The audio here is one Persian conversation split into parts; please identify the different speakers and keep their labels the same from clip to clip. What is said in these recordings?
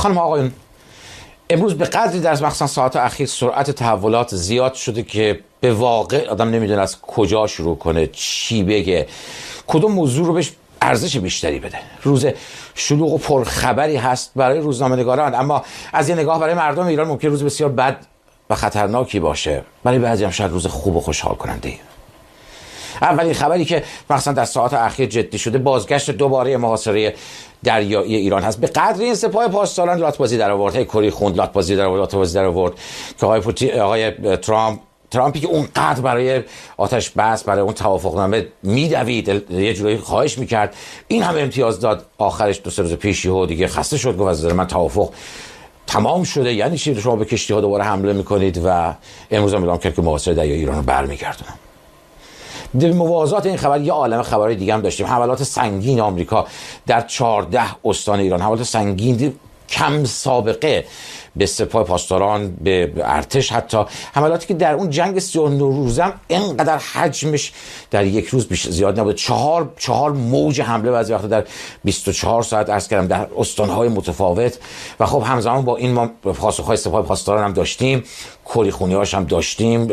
Speaker 1: خانم آقایون، امروز به قدری در مخصوصا ساعات اخیر سرعت تحولات زیاد شده که به واقع آدم نمیدونه از کجا شروع کنه، چی بگه، کدوم موضوع رو بهش ارزش بیشتری بده. روز شلوغ و پرخبری هست برای روزنامه‌نگاران، اما از یه نگاه برای مردم ایران ممکن روز بسیار بد و خطرناکی باشه. برای بعضی هم شاید روز خوب و خوشحال کننده. اولین خبری که مثلا در ساعات اخیر جدی شده تبازگشت دوباره محاصره دریایی ایران هست. به قدری این سپاه پاسداران لاتبازی در آورد، کری خوند لاتبازی در آورد که آقای ترامپی که اونقدر برای آتش بس، برای اون توافقنامه میدوید، یه جوری خواهش میکرد، این همه امتیاز داد، آخرش 2-3 روز پیش یهو دیگه خسته شد، گفت از نظر من توافق تمام شده. یعنی چی شما به کشتی ها دوباره حمله میکنید؟ و امروز هم اعلام کرد که محاصره دریایی ایران رو برمیگردونن. در موازات این خبر یه عالمه خبرهای دیگه هم داشتیم. حملات سنگین آمریکا در 14 استان ایران، حملات سنگین کم سابقه به سپاه پاسداران، به ارتش، حتی حملاتی که در اون جنگ 39 روزم اینقدر حجمش در یک روز زیاد نبود. چهار موج حمله بعضی وقتا در 24 ساعت عرض کردم در استانهای متفاوت. و خب همزمان با این ما پاسخهای سپاه پاسداران هم داشتیم، کری خونی‌هاش هم داشتیم،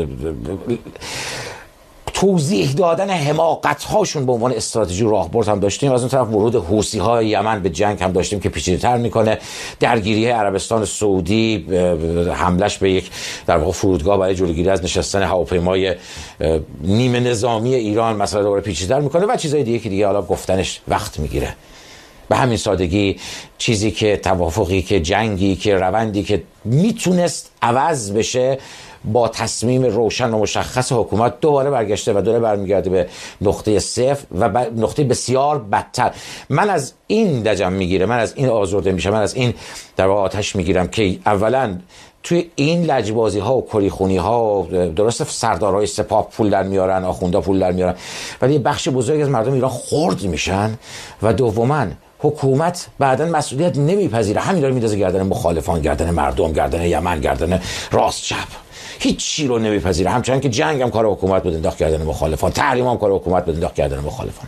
Speaker 1: توضیح دادن حماقت هاشون به عنوان استراتژی راهبرد هم داشتیم. از اون طرف ورود حوثی های یمن به جنگ هم داشتیم که پیچیده‌تر میکنه. درگیری عربستان سعودی، حملش به یک در واقع فرودگاه برای جلوگیری از نشستن هواپیمای نیمه نظامی ایران، مسئله دوباره پیچیده‌تر میکنه و چیزای دیگه که دیگه حالا گفتنش وقت میگیره. به همین سادگی چیزی که توافقی که جنگی که روندی که میتونست عوض بشه با تصمیم روشن و مشخص حکومت دوباره برگشته و دوباره برمیگرده به نقطه صفر و نقطه بسیار بدتر. من از این دجم میگیره، من از این آزرده میشم، من از این در واقع آتش میگیرم که اولا توی این لجبازی ها و کری خونی ها، درست سردارهای سپاه پول در میارن، آخوندا پول در میارن، ولی یه بخش بزرگی از مردم ایران خرد میشن. و دوما حکومت بعداً مسئولیت نمیپذیره، همین رو میندازه گردن مخالفان، گردن مردم، گردن یمن، گردن راست چپ، هیچی رو نمیپذیره. همچنان که جنگ هم کار حکومت بود انداخت کردن مخالفان، تحریم هم کار حکومت بود انداخت کردن مخالفان.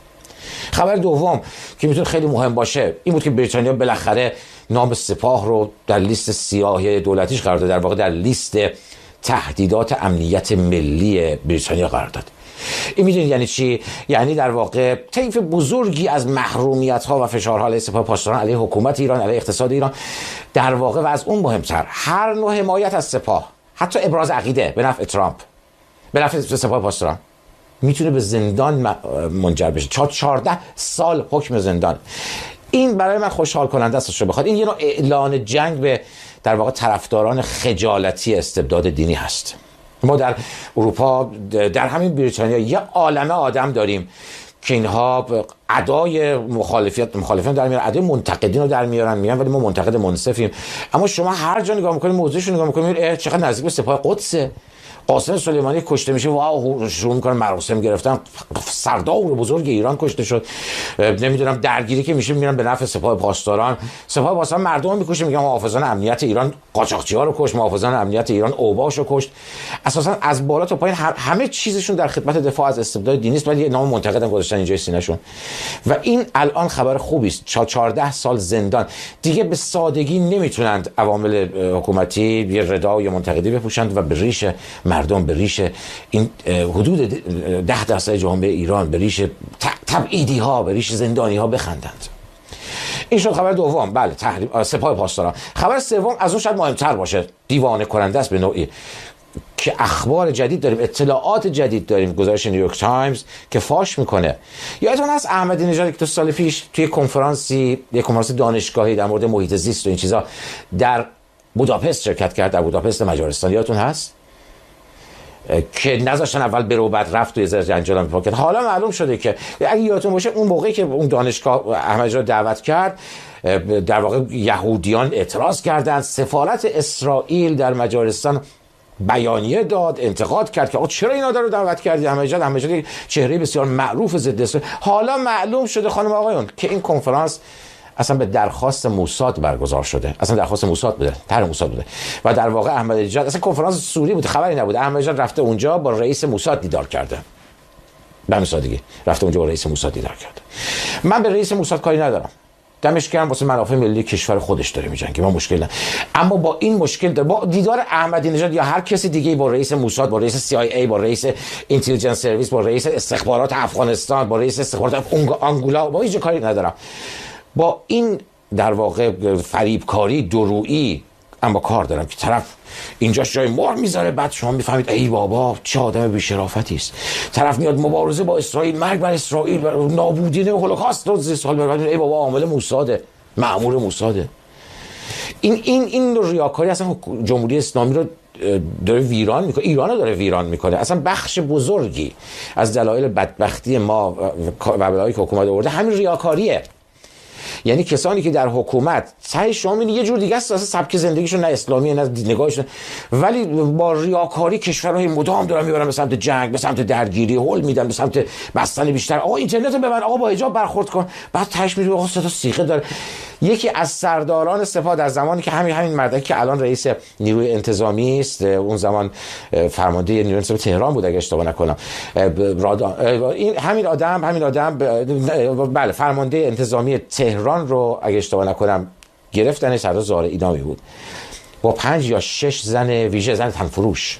Speaker 1: خبر دوم که میتونه خیلی مهم باشه این بود که بریتانیا بالاخره نام سپاه رو در لیست سیاه دولتیش قرار داد، در واقع در لیست تهدیدات امنیت ملی بریتانیا قرار داد. این میدونید یعنی چی؟ یعنی در واقع طیف بزرگی از محرومیت ها و فشارها علیه سپاه پاسداران، علیه حکومت ایران، علیه اقتصاد ایران در واقع، و از اون مهمتر هر نوع حمایت از سپاه، حتی ابراز عقیده به نفع ترامپ، به نفع سپاه پاسداران، میتونه به زندان منجر بشه. 14 سال حکم زندان. این برای من خوشحال کننده است رو بخواد. این یه نوع اعلان جنگ به در واقع طرفداران خجالتی استبداد دینی هست. ما در اروپا، در همین بریتانیا، یه عالمه آدم داریم که اینها ادای مخالفین در میارن، ادای منتقدین رو در میارن، میگن ولی ما منتقد منصفیم. اما شما هر جا نگاه میکنید، موضوعش رو نگاه میکنید، چقدر نزدیک به سپاه قدسه. قاسم سلیمانی کشته میشه، واو، شروع میکنن مراسم گرفتن، سردار بزرگ ایران کشته شد. نمیدونم درگیری که میشه میرن به نفع سپاه پاسداران. سپاه پاسداران مردم میکشه، میگن محافظان امنیت ایران قاچاقچی‌ها رو کشت، محافظان امنیت ایران اوباش رو کشت. اساسا از بالا تا پایین همه چیزشون در خدمت دفاع از استبداد دینی است، ولی یه نام منتقدم گذاشتن اینجای سینه‌شون. و این الان خبر خوبی است. 14 سال زندان. دیگه به سادگی نمیتونند عوامل حکومتی یه ردا یا منتقدی بپوشند و به ریش مردم، به ریش این حدود 10% جامعه ایران، به ریش تبعیدی ها، به ریش زندانی ها بخندند. این شد خبر دوم. بله، تحریم سپاه پاسداران. خبر سوم از اون شاید مهمتر باشه، دیوانه کننده است به نوعی، که اخبار جدید داریم، اطلاعات جدید داریم. گزارش نیویورک تایمز که فاش میکنه. یادتون هست احمدی نژاد که 2 سال پیش توی یک کنفرانس دانشگاهی در مورد محیط زیست و این چیزا در بوداپست شرکت کرد، در بوداپست مجارستان، یادتون هست؟ که نذاشتن اول برو بعد رفت توی زر جنجال پاکت. حالا معلوم شده که اگه یادتون باشه اون موقعی که اون دانشگاه احمدی رو دعوت کرد، در واقع یهودیان اعتراض کردند. سفارت اسرائیل در مجارستان بیانیه داد، انتقاد کرد که چرا اینا رو دعوت کردید؟ احمدی چهره بسیار معروف ضد اسرائیل. حالا معلوم شده خانم آقایون که این کنفرانس اصلا به درخواست موساد برگزار شده، اصلا درخواست موساد بوده، طرح موساد بوده. و در واقع احمدی نژاد اصلا کنفرانس سوری بود، خبری نبود. احمدی نژاد رفته اونجا با رئیس موساد دیدار کرده. به همین سادگی رفته اونجا با رئیس موساد دیدار کرده. من به رئیس موساد کاری ندارم، دمش گرم واسه منافع ملی کشور خودش داره میجنگه، ما مشکل نه. اما با این مشکل داره، با دیدار احمدی نژاد یا هر کسی دیگه، با رئیس موساد، با رئیس CIA، با رئیس اینتلیجنس سرویس، با رئیس استخبارات افغانستان، با رئیس استخبارات آنگولا، با هیچ کاری ندارم. با این در واقع فریبکاری درویی اما کار دارم که طرف اینجاش جای مار میذاره، بعد شما میفهمید ای بابا چه آدم بی‌شرافتی است. طرف میاد مبارزه با اسرائیل، مرگ بر اسرائیل، بر نابودی هولوکاست رو زیر سوال ببرید، ای بابا عامل موساده، مأمور موساده. این ریاکاری اصلا جمهوری اسلامی رو داره ویران میکنه، ایران رو داره ویران میکنه. اصلا بخش بزرگی از دلایل بدبختی ما و بلایی که حکومت آورده همین ریاکاریه. یعنی کسانی که در حکومت سعی شما یه جور دیگه است، اصلا سبک زندگیشون نه اسلامیه نه نگاهشون، ولی با ریاکاری کشورهای مدام دارن میبرن به سمت جنگ، به سمت درگیری، هول میدن به سمت بستن بیشتر. آقا اینترنت ببند، آقا با حجاب برخورد کن، بعد تاش میگه آقا صدا سیخه داره. یکی از سرداران سپاه در زمانی که همین مردکی که الان رئیس نیروی انتظامی است، اون زمان فرمانده نیروی انتظامی تهران بود اگه اشتباه نکنم، این همین آدم بله فرمانده انتظامی تهران رو اگه اشتباه نکنم گرفتن، سر زار ایدامی بود با 5 یا 6 زن ویژه، زن تنفروش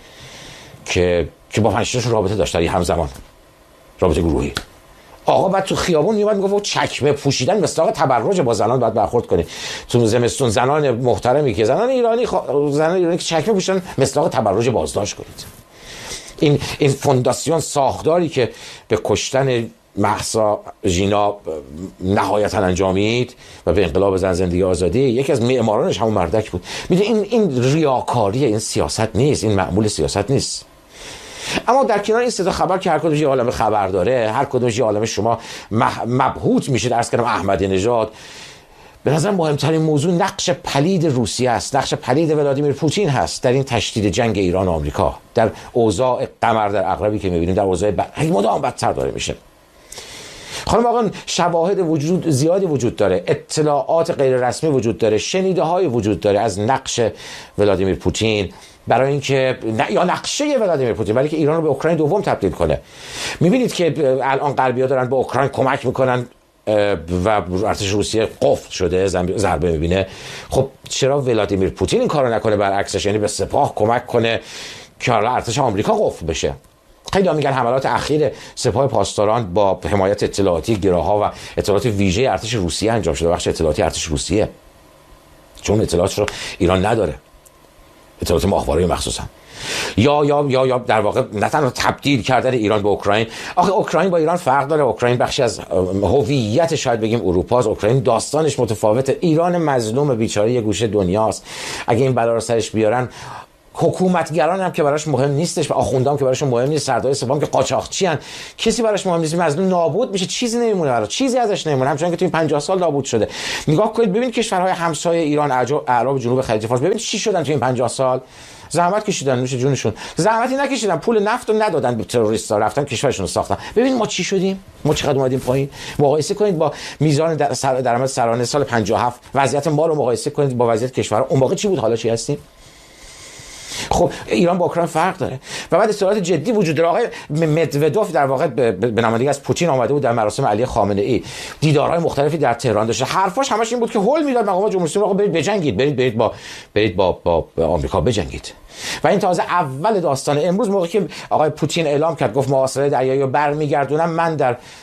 Speaker 1: که با 5 تاشون رابطه داشتن همزمان، رابطه گروهی. آقا بعد تو خیابون میومد میگفت چکمه پوشیدن مصداق تبرج با زنان باید برخورد کنید. تو زمستون زنان محترمی که زنان ایرانی که چکمه پوشیدن مصداق تبرج بازداشت کنید. این فونداسیون ساختاری که به کشتن مهسا ژینا نهایتا انجامید و به انقلاب زن زندگی آزادی، یکی از معمارانش همون مردک بود. میدونی این ریاکاریه، این سیاست نیست، این معمول سیاست نیست. اما در کنار این صدا خبر که هر کدومش یه عالمه خبر داره، هر کدومش یه عالمه شما مبهوت میشید، عرض کردم احمدی نژاد، به نظر مهمترین موضوع نقش پلید روسیه است، نقش پلید ولادیمیر پوتین هست در این تشدید جنگ ایران و آمریکا، در اوضاع قمر در عقربی که میبینیم، در اوضاع مدام بدتر داره میشه. خانم آقایان، شواهد زیادی وجود داره، اطلاعات غیر رسمی وجود داره، شنیده های وجود داره از نقش ولادیمیر پوتین برای اینکه یا نقشه ولادیمیر پوتین برای که ایران رو به اوکراین دوم تبدیل کنه. میبینید که الان غربی‌ها دارن به اوکراین کمک میکنن و ارتش روسیه قفل شده، ضربه میبینه. خب چرا ولادیمیر پوتین این کارو نکنه برعکسش، یعنی به سپاه کمک کنه که حالا ارتش آمریکا قفل بشه؟ خیلی میگن حملات اخیر سپاه پاسداران با حمایت اطلاعاتی گروها و اطلاعات ویژه ارتش روسیه انجام شده، بخش اطلاعاتی ارتش روسیه، چون اطلاعاتش رو ایران نداره، اطلاعات ماهواره‌ای مخصوصا. یا در واقع نه تنها تبدیل کردن ایران به اوکراین. آخه اوکراین با ایران فرق داره، اوکراین بخشی از هویت شاید بگیم اروپاست، اوکراین داستانش متفاوته. ایران مظلوم بیچاره یه گوشه دنیاست، اگه این بلا رو سرش بیارن حکومتگران هم که براش مهم نیستش و آخوندام که براش مهم نیست، سردار سپاه که قاچاقچی ان، کسی براش مهم نیست، مظلوم نابود میشه، چیزی نمیمونه براش، چیزی ازش نمیمونه، همچنان که تو این 50 سال نابود شده. نگاه کنید ببینید کشورهای همسایه ایران، اعراب جنوب خلیج فارس، ببینید چی شدن تو این 50 سال. زحمت کشیدن، نوش جونشون، زحمتی نکشیدن، پول نفت رو ندادن به تروریستا، رفتن کشورشون رو ساختن. ببین ما چی شدیم، ما چقدر اومدیم پایین. مقایسه کنید با میزان درآمد سرانه سال 57، وضعیت ما رو مقایسه کنید با وضعیت کشورها اون موقع چی بود، حالا چی هستیم. خب ایران با اوکراین فرق داره و بعد اصطلاحات جدی وجود داره. آقای مدودوف در واقع به نمایندگی از پوتین آمده بود در مراسم علی خامنه ای، دیدارهای مختلفی در تهران داشته، حرفاش همش این بود که هول میداد مقامات جمهوری اسلامی، آقا برید بجنگید، برید با آمریکا بجنگید. و این تازه اول داستان. امروز موقعی که آقای پوتین اعلام کرد گفت محاصره دریایی رو برمیگردونم، من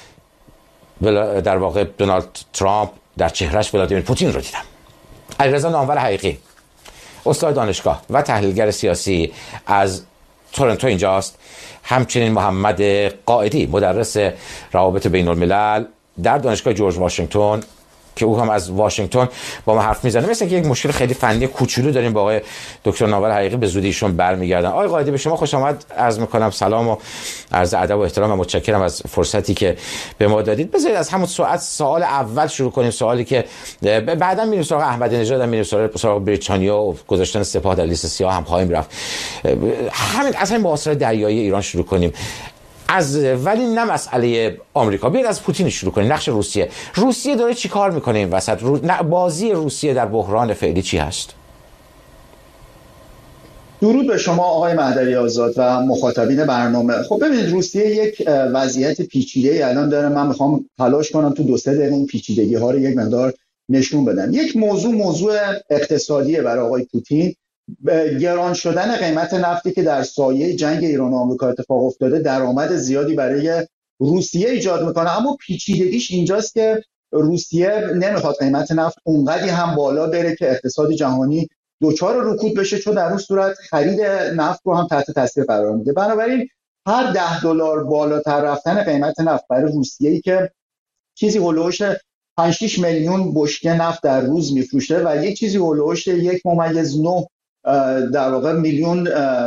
Speaker 1: در واقع دونالد ترامپ در چهرهش ولادیمیر پوتین رو دیدم. علیرضا نامور حقیقی، استاد دانشگاه و تحلیلگر سیاسی از تورنتو اینجاست، همچنین محمد قائدی، مدرس روابط بین الملل در دانشگاه جورج واشنگتن که او هم از واشنگتن با ما حرف میزنه. مثل که یک مشکل خیلی فنی کوچولو داریم با آقای دکتر نامور حقیقی، به زودی ایشون برمیگردن. آقای قائدی به شما خوش آمد عرض میکنم، سلام و عرض ادب و احترام و متشکرم از فرصتی که به ما دادید. بذارید از همون سوال اول شروع کنیم، سوالی که بعدا میریم سراغ احمدی نژاد، میریم سراغ بریتانیا و گذاشتن سپاه در لیست سیاه هم خواهیم رفت. همین از همین محاصره دریایی ایران شروع کنیم، ولی نه مسئله آمریکا، بیاید از پوتین شروع کنیم. نقش روسیه داره چی کار میکنه این وسط؟ بازی روسیه در بحران فعلی چی هست؟
Speaker 2: درود به شما آقای مهدوی آزاد و مخاطبین برنامه. خب ببینید، روسیه یک وضعیت پیچیده الان داره. من میخوام تلاش کنم تو 2-3 دقیقه این پیچیدگی ها رو یک مقدار نشون بدم. یک موضوع اقتصادیه برای آقای پوتین. گران شدن قیمت نفتی که در سایه جنگ ایران و آمریکا اتفاق افتاده درآمد زیادی برای روسیه ایجاد میکنه، اما پیچیدگیش اینجاست که روسیه نمیخواد قیمت نفت اونقدی هم بالا بره که اقتصاد جهانی دوچار رکود بشه، چون در اون صورت خرید نفت رو هم تحت تاثیر قرار میده. بنابراین هر $10 بالاتر رفتن قیمت نفت برای روسیه‌ای که چیزی هولوش 5-6 میلیون بشکه نفت در روز میفروشه و یک چیزی هولوش 1.9 در واقع میلیون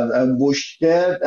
Speaker 2: بشکه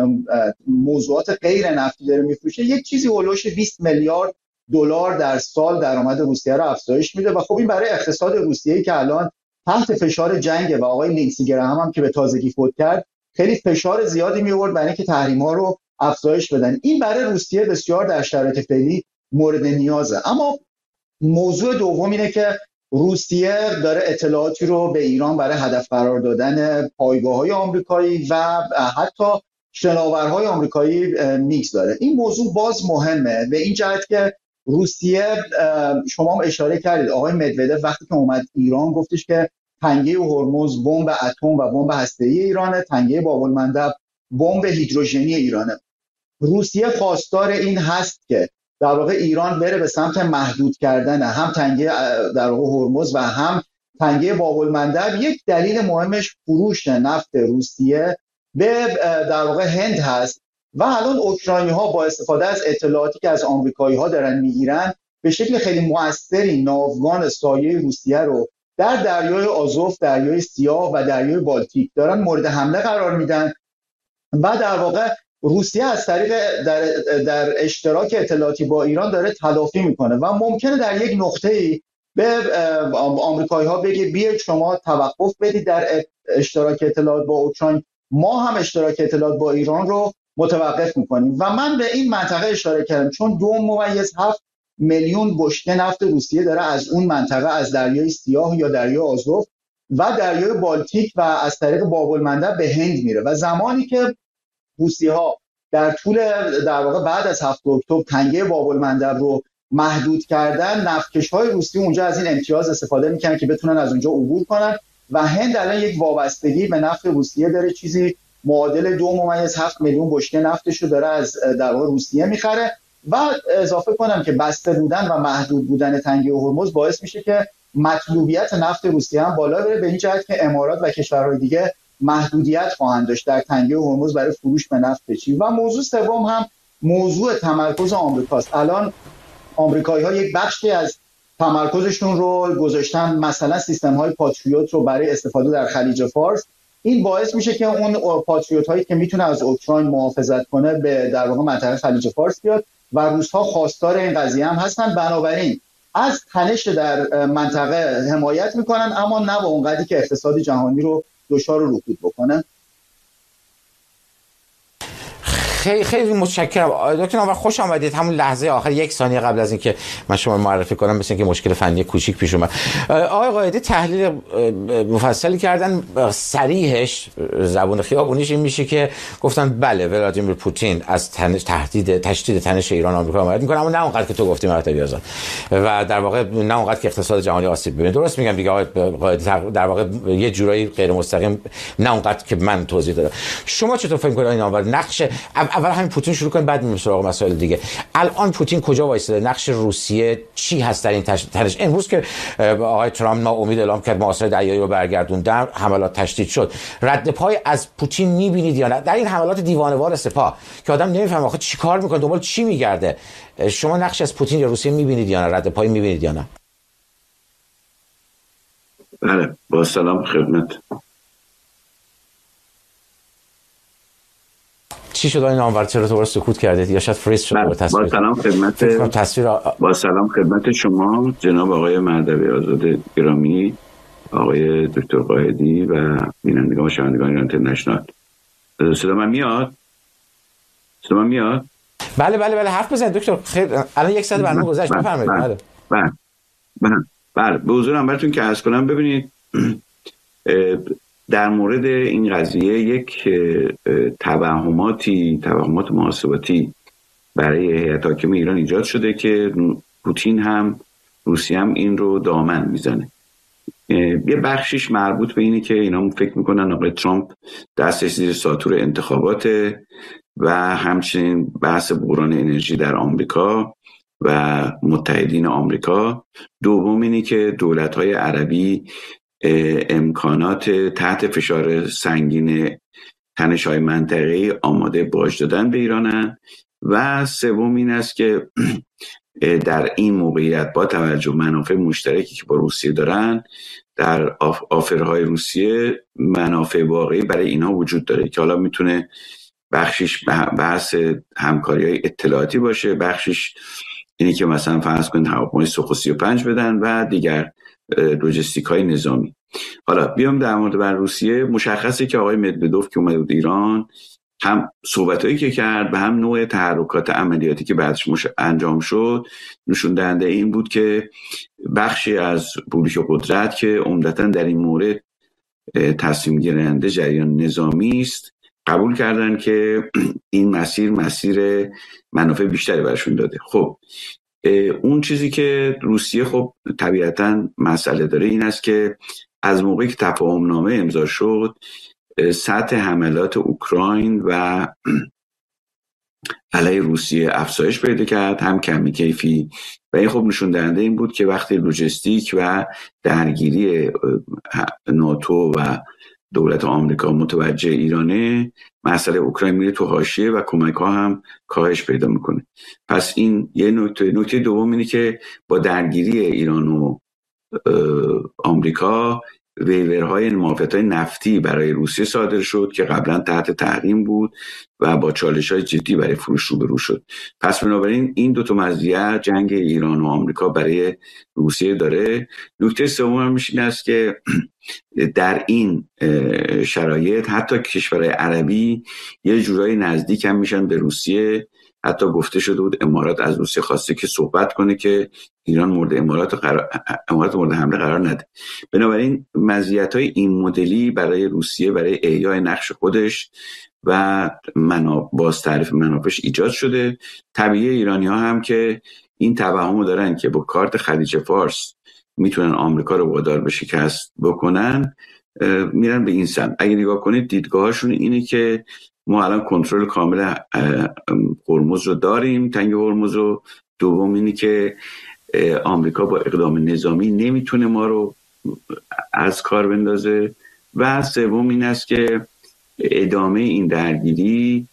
Speaker 2: موضوعات غیر نفتی داره میفروشه، یک چیزی هولوش 20 میلیارد دلار در سال درآمد روسیه رو افزایش میده. و خب این برای اقتصاد روسیه‌ای که الان تحت فشار جنگه و آقای لینسی گرهم هم که به تازگی فوت کرد خیلی فشار زیادی میورد برای اینکه تحریم‌ها رو افزایش بدن. این برای روسیه بسیار در شرایط فعلی مورد نیازه. اما موضوع دوم اینه که روسیه داره اطلاعاتی رو به ایران برای هدف قرار دادن پایگاه‌های آمریکایی و حتی شناورهای آمریکایی میگذاره. این موضوع باز مهمه به این جهت که روسیه، شما هم اشاره کردید، آقای مدودف وقتی که اومد ایران گفتش که تنگه هرمز بمب اتم و بمب هسته‌ای ایرانه، تنگه باب‌المندب بمب هیدروژنی ایرانه. روسیه خواستار این هست که در واقع ایران بره به سمت محدود کردن هم تنگه در واقع هرمز و هم تنگه باب‌المندب. یک دلیل مهمش فروش نفت روسیه به در واقع هند هست و الان اوکراینی‌ها با استفاده از اطلاعاتی که از آمریکایی‌ها دارن میگیرن به شکل خیلی موثری ناوگان سایه روسیه رو در دریای آزوف، دریای سیاه و دریای بالتیک دارن مورد حمله قرار میدن و در واقع روسیه از طریق در اشتراک اطلاعاتی با ایران داره تلافی میکنه و ممکنه در یک نقطه‌ای به آمریکایی‌ها بگه بیاید شما توقف بدید در اشتراک اطلاعات با اوکراین، ما هم اشتراک اطلاعات با ایران رو متوقف میکنیم. و من به این منطقه اشاره کردم چون 2.7 میلیون بشکه نفت روسیه داره از اون منطقه، از دریای سیاه یا دریای آزوف و دریای بالتیک و از طریق باب‌المندب به هند میره و زمانی که روسی‌ها در طول در واقع بعد از 7 اکتبر تنگه باب‌المندب رو محدود کردن، نفتکش‌های روسی اونجا از این امتیاز استفاده میکنن که بتونن از اونجا عبور کنن و هند الان یک وابستگی به نفت روسیه داره، چیزی معادل 2.7 میلیون بشکه نفتش رو داره از در واقع روسیه میخره. و اضافه کنم که بسته بودن و محدود بودن تنگه هرمز باعث میشه که مطلوبیت نفت روسیه هم بالا بره، به این جهت که امارات و کشورهای دیگه محدودیت خواهند داشت در تنگه هرمز برای فروش به نفت بچین. و موضوع سوم هم موضوع تمرکز آمریکاست. الان آمریکایی‌ها یک بخشی از تمرکزشون رو گذاشتن مثلا سیستم‌های پاتریوت رو برای استفاده در خلیج فارس. این باعث میشه که اون پاتریوت هایی که میتونه از اوکراین محافظت کنه به در واقع منطقه خلیج فارس بیاد و روس‌ها خواستار این قضیه هم هستن. بنابراین از تنش در منطقه حمایت میکنن، اما نه به اونقدری که اقتصاد جهانی رو دچار رکود بکنن.
Speaker 1: خیلی خیلی متشکرم دکتر نامور، خوش آمدید. همون لحظه آخر 1 ثانیه قبل از اینکه من شما معرفی کنم مثل اینکه مشکل فنی کوچیک پیش اومد. آقای قائدی تحلیل مفصلی کردن، صریحش زبون خیابونیش این میشه که گفتن بله ولادیمیر پوتین از تشدید تنش ایران آمریکا حمایت میکنه، اما نه اونقدر که تو گفتی مهدوی آزاد و در واقع نه اونقدر که اقتصاد جهانی آسیب ببینه. درست میگم دیگه آقای قائدی؟ در واقع یه جورایی غیر مستقیم، نه اونقدر که من توضیح دادم. شما چطور فکر می‌کنید این نقش اول همین پوتین شروع کنیم بعد میریم سراغ مسائل دیگه. الان پوتین کجا وایساده؟ نقش روسیه چی هست در این تنش؟ امروز که آقای ترامپ ناامید اعلام کرد محاصره دریایی رو برگردوندن، حملات تشدید شد، رد پای از پوتین میبینید یا نه در این حملات دیوانه‌وار سپاه که آدم نمیفهمه آخه چیکار میکنه، دنبال چی میگرده؟ شما نقش از پوتین یا روسیه میبینید یا نه؟ رد پای میبینید یا نه؟
Speaker 3: بله، با سلام خدمت.
Speaker 1: چی شد این نامور؟ چرا تو سکوت کردید یا شاید فریز شد؟
Speaker 3: با سلام خدمت شما جناب آقای مهدوی آزاد گرامی، آقای دکتر قائدی و بینندگان و شنوندگان ایران اینترنشنال. صدا من میاد؟
Speaker 1: بله حرف بزنید دکتر. خیلی الان 1 ساعت برنامه گذشت، بفرمایید.
Speaker 3: بله به حضور همتون که عرض کنم، ببینید در مورد این قضیه یک توهمات محاسباتی برای هیئت حاکمه ایران ایجاد شده که پوتین هم روسیه هم این رو دامن میزنه. یه بخشش مربوط به اینه که اینا فکر میکنن آقای ترامپ دستش زیر ساطور انتخاباته و همچنین بحث بحران انرژی در آمریکا و متحدین آمریکا. دوم اینی که دولت‌های عربی امکانات تحت فشار سنگین تنش‌های منطقه‌ای آماده باج دادن به ایرانن. و سوم این است که در این موقعیت با توجه منافع مشترکی که با روسیه دارن، در آفرهای روسیه منافع واقعی برای اینا وجود داره که حالا میتونه بخشش بحث همکاری‌های اطلاعاتی باشه، بخشش اینی که مثلا فرض کنید هواپیمای سوخو 35 بدن و دیگر لوجستیک‌های نظامی. حالا بیام در مورد بر روسیه. مشخصه که آقای مدودوف که اومد ایران، هم صحبتایی که کرد و هم نوع تحرکات عملیاتی که بعدش انجام شد نشون دهنده این بود که بخشی از بلوک قدرت که عمدتاً در این مورد تصمیم گیرنده جریان نظامی است، قبول کردن که این مسیر منافع بیشتری برشون داده. خب اون چیزی که روسیه خب طبیعتاً مسئله داره این است که از موقعی که تفاهم نامه امضا شد، سطح حملات اوکراین و علیه روسیه افزایش پیدا کرد، هم کمی کیفی، و این خب نشون دهنده این بود که وقتی لوجستیک و درگیری ناتو و دولت آمریکا متوجه ایرانه، مسئله اوکراین میره تو حاشیه و کمک ها هم کاهش پیدا میکنه. پس این یه نکته دوم اینه که با درگیری ایران و آمریکا ویورهای موافقت‌های نفتی برای روسیه صادر شد که قبلا تحت تحریم بود و با چالش‌های جدی برای فروش روبرو شد. پس بنابراین این دو تا مزیت جنگ ایران و آمریکا برای روسیه داره. نکته سوم هم این است که در این شرایط حتی کشورهای عربی یه جورایی نزدیک هم میشن به روسیه. حتی گفته شده بود امارات از روسیه خواسته که صحبت کنه که ایران امارات مورد حمله قرار نده. بنابراین مزیت‌های این مدلی برای روسیه برای احیای نقش خودش و باز تعریف منافعش ایجاد شده. طبیعی ایرانی‌ها هم که این توهمو دارن که با کارت خلیج فارس میتونن آمریکا رو وادار به شکست بکنن، میرن به این سمت. اگه نگاه کنید دیدگاهشون اینه که ما الان کنترل کامل هرمز رو داریم، تنگ هرمز رو. دوم اینی که آمریکا با اقدام نظامی نمیتونه ما رو از کار بندازه. و سوم این است که ادامه این درگیری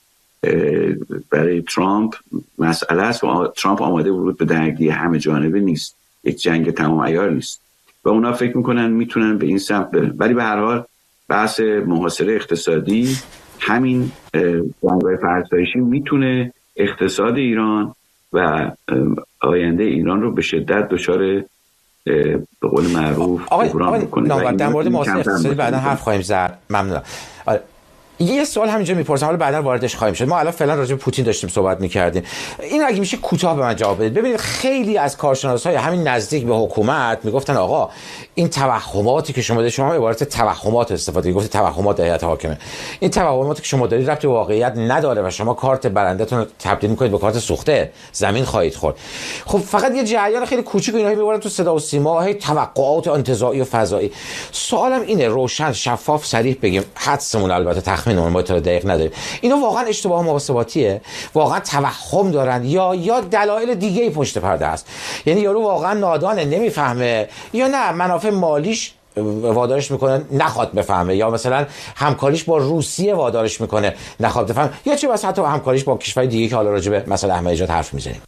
Speaker 3: برای ترامپ مسئله است و ترامپ آماده ورود به درگیری همه جانبه نیست، یک جنگ تمام عیار نیست و اونا فکر میکنن میتونن به این سمت برن. ولی به هر حال بحث محاصره اقتصادی، همین جنگ‌های فرسایشی میتونه اقتصاد ایران و آینده ایران رو به شدت دچار به قول معروف بحران بکنه.
Speaker 1: در مورد محاصره اقتصادی بعدا حرف خواهیم زد. ممنونم. یه سوال همینجا میپرسم، حالا بعدا واردش خواهیم شد. ما الان فعلا راجع به پوتین داشتیم صحبت میکردیم. این اگه میشه کوتاه به من جواب بدید. ببینید خیلی از کارشناسای همین نزدیک به حکومت میگفتن آقا این توهماتی که شما دارید، شما عبارت توهمات استفاده گفتید، توهمات هیئت حاکمه، این توهماتی که شما دارید ربطی به واقعیت نداره و شما کارت برندتون رو تبدیل میکنید به کارت سوخته، زمین خواهید خورد. خب فقط یه جریان خیلی کوچیک اینا میبرن تو صدا و سیما، هی توقعات انتزاعی و فضایی. سوالم اینه روشن شفاف صریح بگیم، حدسمون البته تخمین ما اطلاع دقیق نداریم، اینا واقعا اشتباه محاسباتیه، واقعا توهم دارن یا دلایل دیگه پشت پرده است؟ یعنی یارو واقعا نادانه نمیفهمه، یا نه منافع مالیش وادارش میکنه نخواد بفهمه، یا مثلا همکاریش با روسیه وادارش میکنه نخواد بفهمه، یا چه بس حتی همکاریش با کشور دیگه که حالا راجع به مثلا احمدی نژاد حرف میزنیم.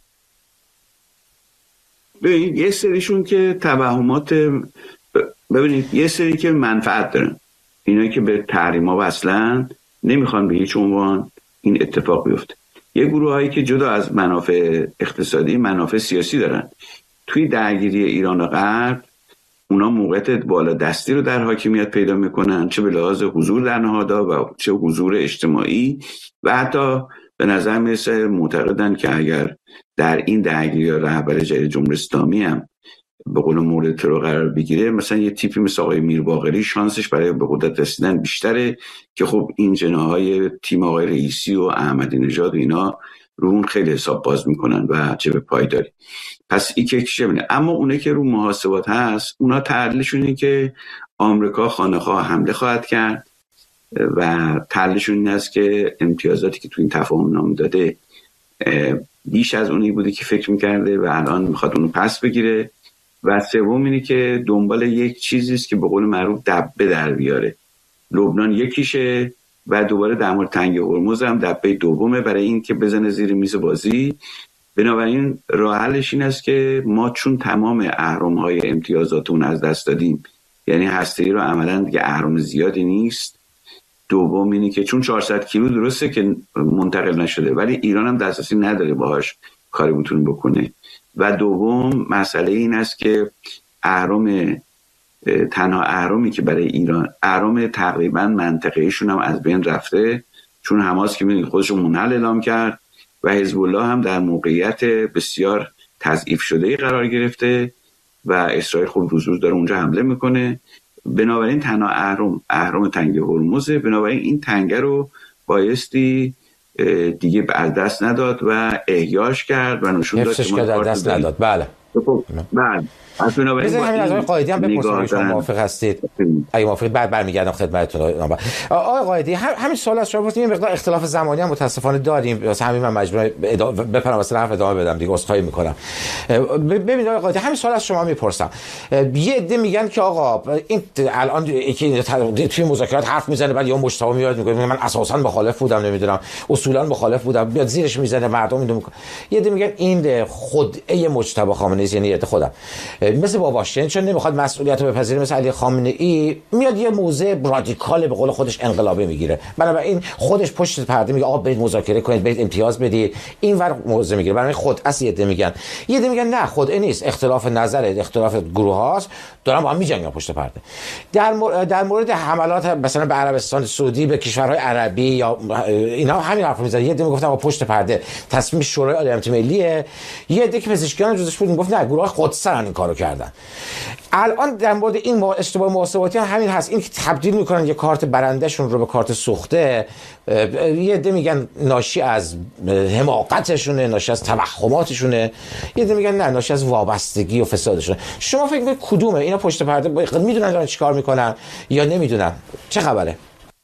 Speaker 3: ببینید یه سریشون که توهمات، ببینید یه سری که منفعت دارن، اینا که به تحریما وصلن نمیخوان به هیچ عنوان این اتفاق بیفته. یه گروه هایی که جدا از منافع اقتصادی منافع سیاسی دارن. توی درگیری ایران و غرب اونا موقعیت بالا دستی رو در حاکمیت پیدا میکنن، چه به لحاظ حضور در نهادها و چه حضور اجتماعی، و حتی به نظر میرسه معتقدن که اگر در این درگیری رهبر جمهوری اسلامی هم به قول مورد ترور قرار بگیره، مثلا یه تیپی مثل آقای میرباقری شانسش برای به قدرت رسیدن بیشتره که خب این جناهای تیم آقای رئیسی و احمدی نژاد و اینا رو اون خیلی حساب باز میکنن و جبه پایداری. پس این که چه اما اونه که رو محاسبات هست، اونا تعلیلشون اینه که آمریکا خانه‌خواه حمله خواهد کرد و تعلیلشون این است که امتیازاتی که تو این تفاهم نامه داده بیش از اونی بوده که فکر میکرده و الان میخواد اونو پس بگیره. و سوم اینه که دنبال یک چیزی است که به قول معروف دبه در بیاره. لبنان یکیشه و دوباره در مورد تنگه هرمز هم دبه دومه برای این که بزنه زیر میز بازی. بنابراین راه حلش این است که ما چون تمام اهرم‌های امتیازاتون از دست دادیم، یعنی هسته‌ای رو عملاً دیگه اهرم زیادی نیست. دوم اینه که چون 400 کیلو درسته که منتقل نشده ولی ایران هم دسترسی نداره باهاش کاری بتونه بکنه. و دوم مسئله این است که تنها اهرمی که برای ایران، اهرم تقریبا منطقه‌ایشون هم از بین رفته، چون حماس که می‌دونید خودش رو منحل اعلام کرد و حزب الله هم در موقعیت بسیار تضعیف شده‌ای قرار گرفته و اسرائیل خب روز داره اونجا حمله میکنه. بنابراین تنها اهرم تنگه هرمزه. بنابراین این تنگه رو بایستی دیگه از دست نداد و احیاش کرد و نشون داد
Speaker 1: که از دست نداد. بله.
Speaker 3: بله.
Speaker 1: بذارید همین از آقای قائدی هم بپرسیم شما موافق هستید؟ اگه موافقید بعد برمیگردم خدمتتون. آقای قائدی همین سوال از شما پرسیدم، این مقدار اختلاف زمانی هم متاسفانه داریم، واسه همین من مجبورم بپرم واسه حرف ادامه بدم دیگه، عذرخواهی میکنم. ببینید آقای قائدی همین سوال از شما میپرسم. یه عده میگن که آقا این الان یکی توی مذاکرات حرف میزنه بعد یا مجتمع میاد میگه من اساسا مخالف بودم، نمیدونم اصولا مخالف بودم، بیاد زیرش میزنه مردم میدونم. یه عده میگن این خدعه مجتبی خامنه‌ای، یعنی عده خودم مثل با واشنگتن چون نمیخواد مسئولیت رو بپذیره، مثل علی خامنه‌ای میاد یه موضع رادیکال به قول خودش انقلابی میگیره، بنابراین خودش پشت پرده میگه آقا برید مذاکره کنید، برید امتیاز بدید، این ور موضع میگیره. بنابراین خدعه است. یه عده میگن نه خدعه نیست، اختلاف نظر، اختلاف گروه هاست، دارن با هم میجنگن پشت پرده. در مورد حملات مثلا به عربستان سعودی، به کشورهای عربی یا اینا همین حرفو میزنن. یه عده میگفتن با پشت پرده تصمیم شورای عالی امنیت ملیه، یه عده که پزشکیان جزش بود میگفت نه گروه قدسن این کارو کردن. الان در مورد این اشتباه محاسباتی همین هست، این که تبدیل میکنن یه کارت برندهشون رو به کارت سوخته. یه عده میگن ناشی از حماقتشونه، ناشی از توهماتشونه، یه عده میگن نه ناشی از وابستگی و فسادشونه. شما فکر میکنید کدومه؟ اینا پشت پرده میدونن دارن چیکار میکنن یا نمیدونن؟ چه خبره؟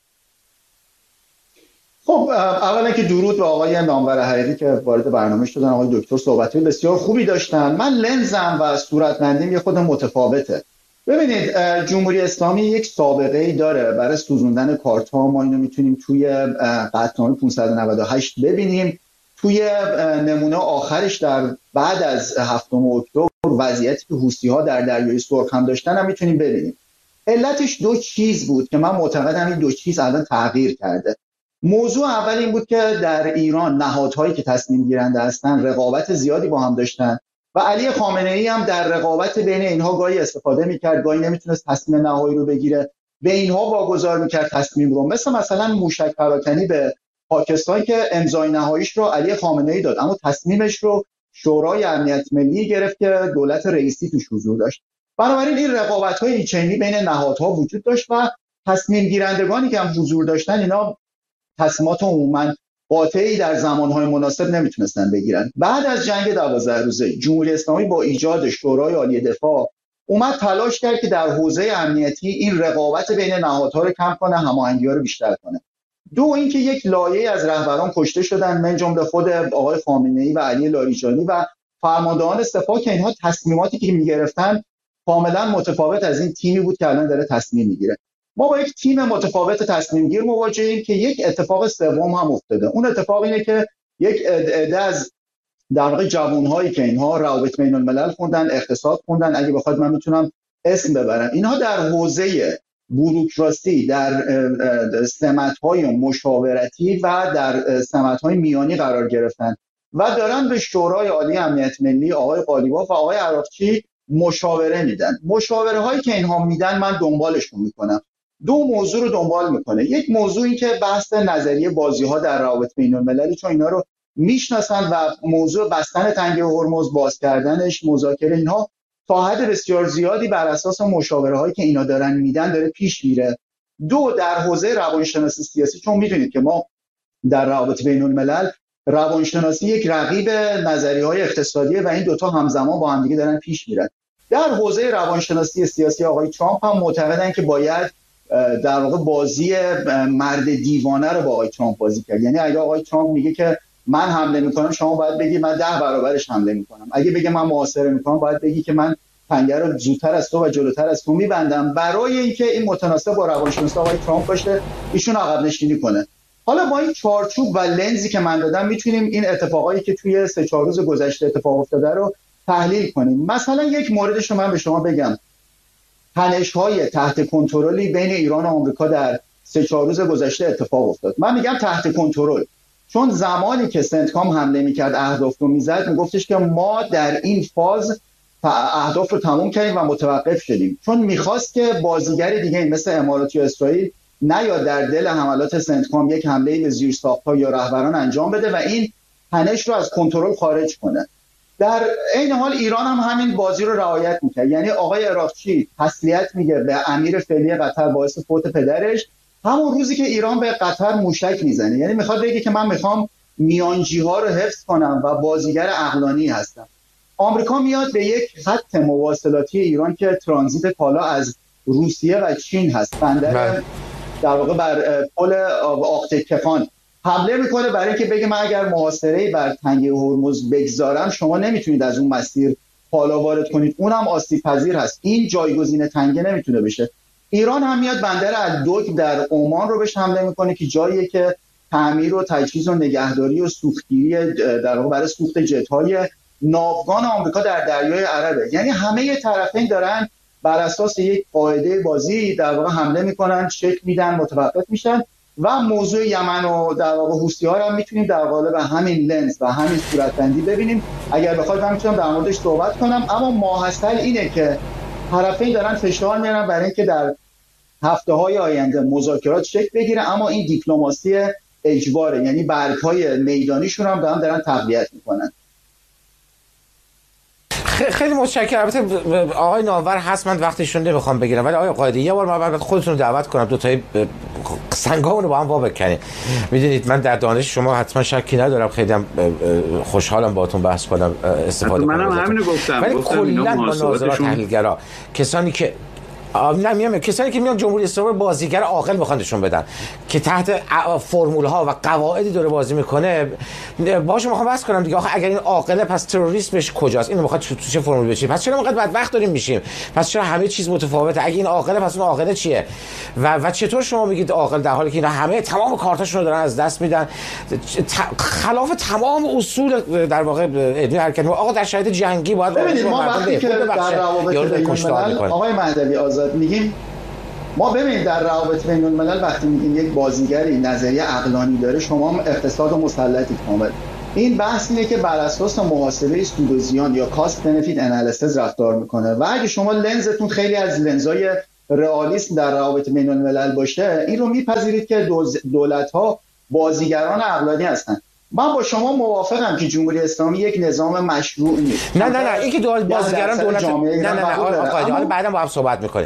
Speaker 2: خب اولا که درود به آقای نامور حقیقی که وارد برنامه شدن. آقای دکتر صحبت‌های بسیار خوبی داشتن. من لنزم و صورتبندیم یه خود متفاوته. ببینید جمهوری اسلامی یک سابقه‌ای داره برای سوزوندن کارت‌ها. ما اینو میتونیم توی قطعنامه 598 ببینیم. توی نمونه آخرش در بعد از 7 اکتبر وضعیتی که حوثی‌ها در دریای سرخ هم داشتن هم میتونیم ببینیم. علتش دو چیز بود که من معتقدم این دو چیز الان تغییر کرده. موضوع اول این بود که در ایران نهادهایی که تصمیم گیرنده هستن رقابت زیادی با هم داشتن و علی خامنه‌ای هم در رقابت بین اینها گاهی استفاده میکرد، گاهی نمیتونست تصمیم نهایی رو بگیره، به اینها واگذار میکرد تصمیم رو. مثلا موشک پراکنی به پاکستان که امضای نهاییش رو علی خامنه‌ای داد اما تصمیمش رو شورای امنیت ملی گرفت که دولت رئیسی توش حضور داشت. بنابراین این رقابت‌های اینچنینی بین نهادها وجود داشت و تصمیم گیرندگانی که هم حضور داشتن اینا تصمیمات عموما قاطعی در زمانهای مناسب نمیتونستن بگیرن. بعد از جنگ 12 روزه جمهوری اسلامی با ایجاد شورای عالی دفاع اومد تلاش کرد که در حوزه امنیتی این رقابت بین نهادها رو کم کنه، هماهنگی‌ها رو بیشتر کنه. دو اینکه یک لایه از رهبران کشته شدن، من جمله خود آقای خامنه‌ای و علی لاریجانی و فرماندهان سپاه که اینها تصمیماتی که میگرفتن کاملا متفاوت از این تیمی بود که الان داره تصمیم میگیره. ما با یک تیم متفاوت تصمیم گیر مواجهیم که یک اتفاق سوم هم افتاده. اون اتفاق اینه که یک عده از در واقع جوانهایی که اینها روابط بین الملل خوندن، اقتصاد خوندن، اگه بخواد من میتونم اسم ببرم، اینها در حوزه بوروکراسی، در سمت‌های مشاورتی و در سمت‌های میانی قرار گرفتن و دارن به شورای عالی امنیت ملی آقای قالیباف و آقای عراقچی مشاوره میدن. مشاوره هایی که اینها میدن من دنبالشون میکنم. دو موضوع رو دنبال میکنه. یک موضوع این که بحث نظریه بازی ها در روابط بین المللی، چون اینا رو میشناسن و موضوع بستن تنگه هرمز، باز کردنش، مذاکره، اینها تا حد بسیار زیادی بر اساس مشاوره هایی که اینا دارن میدن داره پیش میره. دو، در حوزه روانشناسی سیاسی، چون میدونید که ما در روابط بین الملل روانشناسی یک رقیب نظریه‌های اقتصادیه و این دوتا همزمان با هم دیگه دارن پیش میرن. در حوزه روانشناسی سیاسی آقای ترامپ هم معتقدن که باید در واقع بازی مرد دیوانه رو با آقای ترامپ بازی کرد. یعنی اگه آقای ترامپ میگه که من حمله میکنم، شما باید بگی من 10 برابرش حمله میکنم. اگه بگه من محاصره میکنم، باید بگی که من پنجره رو زودتر از تو و جلوتر از تو میبندم، برای اینکه این متناسب با روانشناسی آقای ترامپ باشه، ایشون عقب نشینی کنه. حالا با این چارچوب و لنزی که من دادم میتونیم این اتفاقایی که توی 3-4 روز گذشته اتفاق افتاده رو تحلیل کنیم. مثلا یک موردش رو من به شما بگم. تنش‌های تحت کنترلی بین ایران و آمریکا در 3-4 روز گذشته اتفاق افتاد. من میگم تحت کنترل، چون زمانی که سنتکام حمله میکرد، اهداف رو میزد، میگفتش که ما در این فاز اهداف رو تموم کردیم و متوقف شدیم، چون میخواست که بازیگر دیگه مثل امارات یا اسرائیل نیاد در دل حملات سنتکام یک حمله به زیرساخت‌ها یا رهبران انجام بده و این تنش رو از کنترل خارج کنه. در این حال ایران هم همین بازی رو رعایت میکرد. یعنی آقای عراقچی تسلیت میگه به امیر فعلی قطر باعث فوت پدرش، همون روزی که ایران به قطر موشک میزنه. یعنی میخواد بگه که من میخوام میانجی ها رو حفظ کنم و بازیگر عقلانی هستم. آمریکا میاد به یک خط مواصلاتی ایران که ترانزیت کالا از روسیه و چین هست، بندر در واقع بر پل آقتکفان حمله میکنه، برای اینکه بگه من اگر محاصره‌ای بر تنگه هرمز بگذارم، شما نمیتونید از اون مسیر کالا وارد کنید، اونم آسیب پذیر هست، این جایگزین تنگه نمیتونه بشه. ایران هم میاد بندر الدوک در عمان رو بهش حمله میکنه که جاییه که تعمیر و تجهیز و نگهداری و سوختگیری در واقع برای سوخت جت‌های ناوگان آمریکا در دریای عربه. یعنی همه طرفین دارن بر اساس یک قاعده بازی در واقع حمله میکنن، شکل میدن، متوقف میشن. و موضوع یمن و در واقع حوثی‌ها رو هم میتونیم در قالب همین لنز و همین صورتبندی ببینیم. اگر بخواید من میتونم در موردش صحبت کنم، اما ماحصل اینه که طرفین دارن فشار میارن برای اینکه در هفته‌های آینده مذاکرات شکل بگیره، اما این دیپلماسی اجباره، یعنی برگ‌های میدانیشون هم دارن تقویت میکنن.
Speaker 1: خیلی متشکرم. البته آقای نامور هست، من وقتشون نمیخوام بگیرم، ولی آقای قائدی یه بار من بعد خودتون رو دعوت کنم دو تایی سنگامون رو با هم وا بکنیم. میدونید من در دانش شما حتما شکی ندارم، خیلی هم خوشحالم باهاتون بحث کنم، استفاده کنم.
Speaker 3: منم همین رو گفتم،
Speaker 1: ولی کلا با ناظرات تحلیلگرا، کسانی که کسانی که میان جمهوری اسلامی بازیگر عاقل میخوان نشون بدن که تحت فرمول ها و قواعدی داره بازی میکنه، باهاش میخوام بحث کنم دیگه. آخه اگر این عاقله، پس تروریسمش کجاست؟ اینو میخواد تو چه فرمول بچینه؟ پس چرا اینقدر بدبخت داریم میشیم؟ پس چرا همه چیز متفاوته؟ اگه این عاقله، پس اون عاقله چیه؟ و چطور شما میگید عاقل در حالی که اینا همه تمام کارتاشون رو دارن از دست میدن، خلاف تمام اصول در واقع علمی حرکت. آقا در شرایط جنگی باید
Speaker 2: ما وقتی که در روابط بین‌الملل آقای مهدوی آزاد میگیم، ما ببینید در روابط بین الملل وقتی میگیم یک بازیگری نظریه عقلانی داره، شما هم اقتصاد و مسلطی کامل. این بحث اینه که بر اساس محاسبه سود و زیان یا کاست بنفیت انالیسیس رفتار میکنه و اگه شما لنزتون خیلی از لنزهای رئالیسم در روابط بین الملل باشه، این رو میپذیرید که دولت‌ها بازیگران عقلانی هستن. من با شما موافقم که جمهوری اسلامی یک نظام مشروع نیست.
Speaker 1: نه این که بازیگران دولت نه آقا بعداً با هم صحبت می‌کنیم.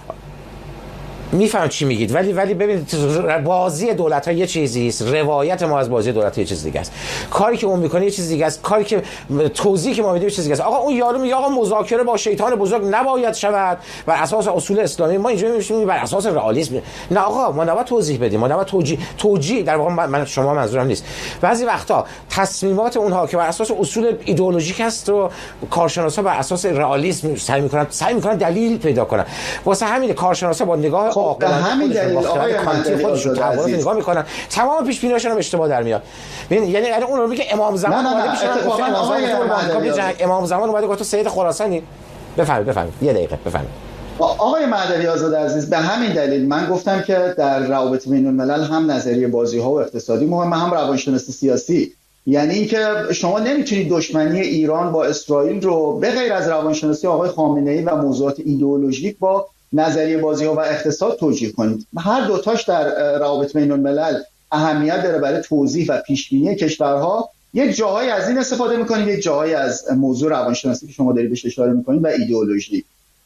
Speaker 1: میفهم چی میگید، ولی ببینید بازی دولت ها یه چیزی است، روایت ما از بازی دولت ها یه چیز دیگه است، کاری که اون میکنه یه چیز دیگه است، کاری که توضیحی که ما میدیم یه چیز دیگه است. آقا اون یارو میگه آقا مذاکره با شیطان بزرگ نباید شود بر اساس اصول اسلامی، ما اینجوری میشیم بر اساس رئالیسم. نه آقا، ما نباید توضیح بدیم، ما نباید توجیه در واقع من شما منظورم نیست. بعضی وقتا تصمیمات اونها که بر اساس اصول ایدئولوژیک است رو کارشناسا بر اساس رئالیسم سعی میکنن دلیل پیدا کنن. واسه همین کارشناسا با نگاه
Speaker 2: به همین دلیل آقای
Speaker 1: کانتی خودشون تعارض نگاه میکنن، تمام پیش بینی‌هاشون هم اشتباه در میاد. یعنی اون رو میگه امام زمان اومده پیش امام زمان اومده گفت تو سید خراسانی. بفرمایید یه دقیقه بفرمایید.
Speaker 2: آقای مهدوی آزاد عزیز، به همین دلیل من گفتم که در روابط بین الملل هم نظریه بازی‌ها و اقتصادی مهمه، هم روانشناسی سیاسی. یعنی اینکه شما نمیتونید دشمنی ایران با اسرائیل رو به غیر از روانشناسی آقای خامنه‌ای و موضوعات ایدئولوژیک با نظریه بازی‌ها و اقتصاد توجیه کنید. هر دوتاش در روابط بین الملل اهمیت داره برای توضیح و پیشبینی کشورها یک جاهایی از این استفاده میکنیم، یک جاهایی از موضوع روانشناسی که شما دارید بهش اشاره میکنید و ایدئولوژی.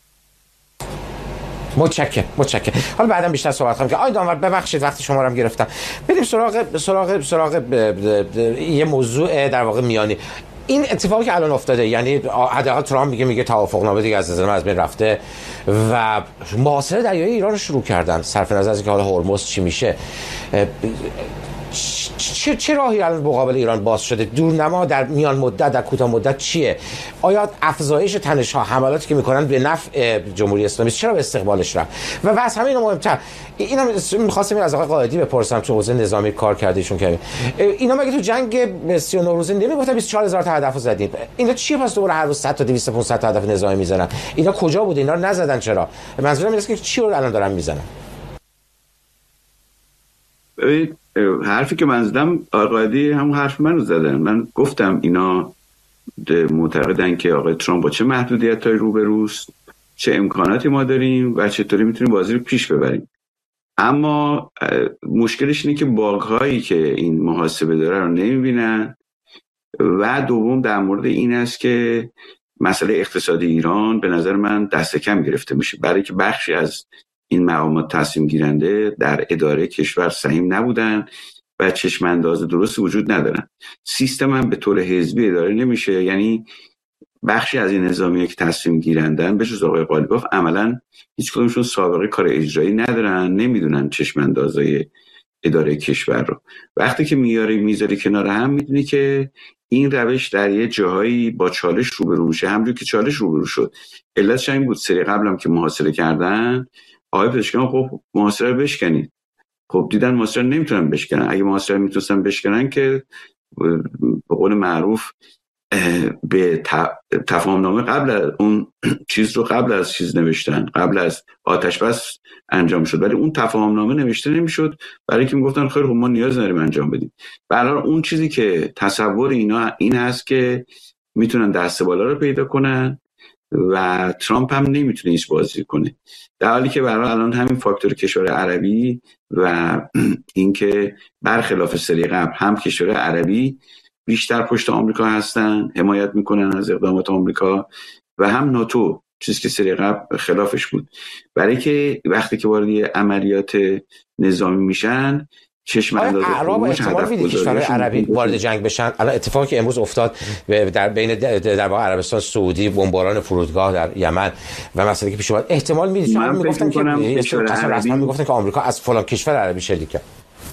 Speaker 1: متشکرم. حالا بعدم بیشتر صحبت کنم که آقای دانور ببخشید وقتی شما رو هم گرفتم. بریم سراغ یه موضوع در واقع میانی. این اتفاقی که الان افتاده، یعنی حداقل ترامپ میگه توافقنامه دیگه از نظر من از بین رفته و محاصره دریایی ایران رو شروع کردن، صرف نظر از اینکه حالا هرمز چی میشه. چه راهی الان مقابل ایران باز شده؟ دورنما در میان مدت، در کوتاه مدت چیه؟ آیا افزایش تنش‌ها، حملاتی که میکنن به نفع جمهوری اسلامی چرا به استقبالش رفت؟ و از همین مهمتر اینم می‌خواستم از آقای قائدی بپرسم، تو حوزه نظامی کار کردیشون که اینا مگه تو جنگ 39 روزه نمیگفتن 24000 تا هدف زدیم؟ اینا چیه پس دوباره هر روز 100 تا 200 تا 500 تا هدف نظامی میزنن؟ اینا کجا بود؟ اینا رو نزدن چرا؟ منظورم اینه که چی رو الان دارن میزنن؟
Speaker 3: حرفی که من زدم آقای همون حرف منو زدن. من گفتم اینا معتقدن که آقای ترامپ با چه محدودیت‌هایی روبروست، چه امکاناتی ما داریم و چطوری میتونیم بازی رو پیش ببریم. اما مشکلش اینه که باگ‌هایی که این محاسبه داره رو نمیبینن و دوم در مورد این است که مسئله اقتصادی ایران به نظر من دست کم گرفته میشه، برای که بخشی از این مقامات تصمیم گیرنده در اداره کشور سهیم نبودن و چشم انداز درستی وجود ندارن. سیستم هم به طور حزبی اداره نمیشه، یعنی بخشی از این نظامیه که تصمیم گیرندن به جز آقای قالیباف عملا هیچ کدومشون سابقه کار اجرایی ندارن، نمیدونن چشم اندازای اداره کشور رو. وقتی که میذاری کنار هم میدونی که این روش در یه جاهایی با چالش روبرو میشه، همونجوری که چالش روبرو شد. علتش این بود سری قبلم که محاصره کردن، آقای پزشکیان خب محاصره رو بشکنید. خب دیدن محاصره نمیتونن بشکنن. اگه محاصره میتونستن بشکنن که به قول معروف به تفاهمنامه قبل از اون چیز رو قبل از چیز نوشتن، قبل از آتش بس انجام شد، ولی اون تفاهمنامه نوشته نمیشد برای که میگفتن خیر خب ما نیاز نداریم انجام بدیم. برای اون چیزی که تصور اینا این هست که میتونن دست بالا رو پیدا کنن و ترامپ هم نمیتونه هیچ بازی کنه، در حالی که برای الان همین فاکتور کشور عربی و اینکه برخلاف سری قبل هم کشور عربی بیشتر پشت آمریکا هستن، حمایت میکنن از اقدامات آمریکا، و هم ناتو، چیزی که سری قبل خلافش بود. برای که وقتی که وارد عملیات نظامی میشن چشم انداز
Speaker 1: اعراب احتمال میدید کشورهای عربی وارد جنگ بشن؟ الان اتفاقی که امروز افتاد در بین در واقع عربستان سعودی، بمباران فرودگاه در یمن و مسئله که پیش اومد، احتمال میدید؟ چون میگفتن که رسما میگفتن که آمریکا از فلان کشور عربی شلیک کرد.